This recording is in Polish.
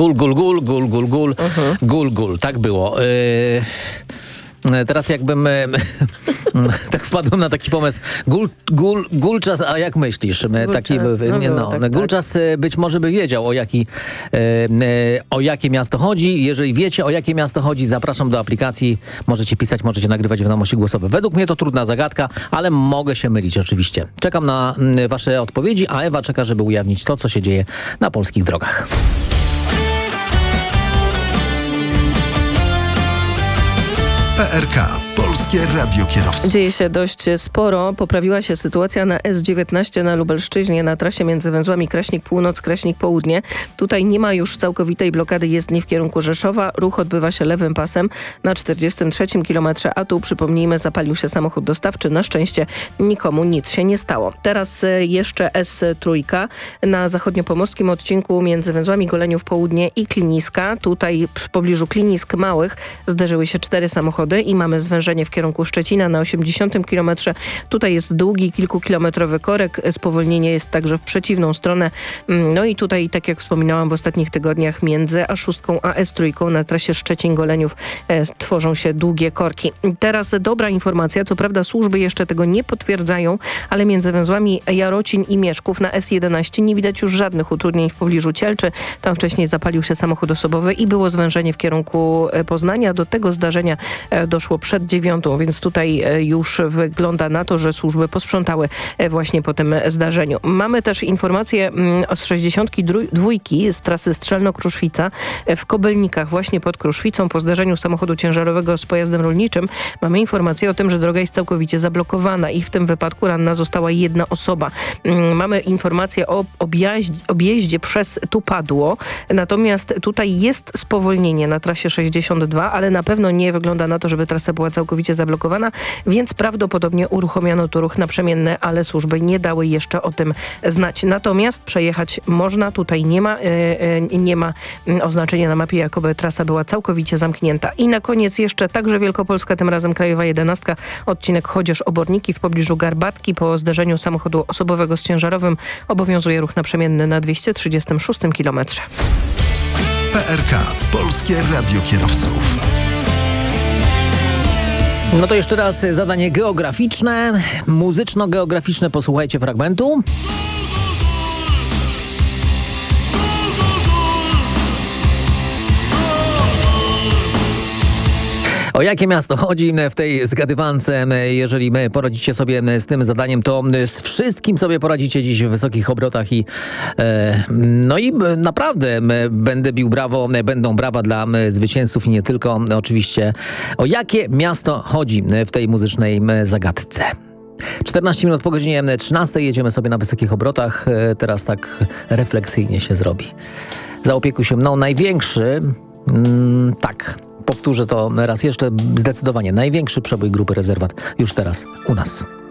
Gul, gul, gul, gul, gul, gul, gul, gul. Tak było. Teraz jakbym tak wpadłem na taki pomysł. Gulczas, a jak myślisz? Gulczas być może by wiedział, o jakie miasto chodzi. Jeżeli wiecie, o jakie miasto chodzi, zapraszam do aplikacji. Możecie pisać, możecie nagrywać wiadomości głosowe. Według mnie to trudna zagadka, ale mogę się mylić oczywiście. Czekam na wasze odpowiedzi, a Ewa czeka, żeby ujawnić to, co się dzieje na polskich drogach. PRK. Polskie Radio Kierowców. Dzieje się dość sporo. Poprawiła się sytuacja na S19 na Lubelszczyźnie, na trasie między węzłami Kraśnik Północ, Kraśnik Południe. Tutaj nie ma już całkowitej blokady jezdni w kierunku Rzeszowa. Ruch odbywa się lewym pasem na 43 kilometrze, a tu, przypomnijmy, zapalił się samochód dostawczy. Na szczęście nikomu nic się nie stało. Teraz jeszcze S3 na zachodniopomorskim odcinku między węzłami Goleniów Południe i Kliniska. Tutaj w pobliżu Klinisk Małych zderzyły się 4 samochody i mamy zwężenie w kierunku Szczecina na 80 kilometrze. Tutaj jest długi, kilkukilometrowy korek. Spowolnienie jest także w przeciwną stronę. No i tutaj, tak jak wspominałam w ostatnich tygodniach, między A6 a S3 na trasie Szczecin-Goleniów tworzą się długie korki. Teraz dobra informacja, co prawda służby jeszcze tego nie potwierdzają, ale między węzłami Jarocin i Mieszków na S11 nie widać już żadnych utrudnień w pobliżu Cielczy. Tam wcześniej zapalił się samochód osobowy i było zwężenie w kierunku Poznania. Do tego zdarzenia doszło przed 9, więc tutaj już wygląda na to, że służby posprzątały właśnie po tym zdarzeniu. Mamy też informację z 62 z trasy Strzelno-Kruszwica w Kobylnikach, właśnie pod Kruszwicą, po zdarzeniu samochodu ciężarowego z pojazdem rolniczym. Mamy informację o tym, że droga jest całkowicie zablokowana i w tym wypadku ranna została jedna osoba. Mamy informację o objeździe przez Tupadło, natomiast tutaj jest spowolnienie na trasie 62, ale na pewno nie wygląda na to, żeby trasa była całkowicie zablokowana, więc prawdopodobnie uruchomiono tu ruch naprzemienny, ale służby nie dały jeszcze o tym znać. Natomiast przejechać można, tutaj nie ma oznaczenia na mapie, jakoby trasa była całkowicie zamknięta. I na koniec jeszcze także Wielkopolska, tym razem Krajowa 11, odcinek Chodzież-Oborniki w pobliżu Garbatki. Po zderzeniu samochodu osobowego z ciężarowym obowiązuje ruch naprzemienny na 236 kilometrze. PRK. Polskie Radio Kierowców. No to jeszcze raz zadanie geograficzne, muzyczno-geograficzne. Posłuchajcie fragmentu. O jakie miasto chodzi w tej zgadywance? Jeżeli poradzicie sobie z tym zadaniem, to z wszystkim sobie poradzicie dziś w wysokich obrotach i naprawdę będę bił brawo, będą brawa dla zwycięzców i nie tylko. Oczywiście, o jakie miasto chodzi w tej muzycznej zagadce? 14 minut po godzinie 13 jedziemy sobie na wysokich obrotach. Teraz tak refleksyjnie się zrobi. Zaopiekuj się mną największy, powtórzę to raz jeszcze, zdecydowanie największy przebój grupy Rezerwat już teraz u nas.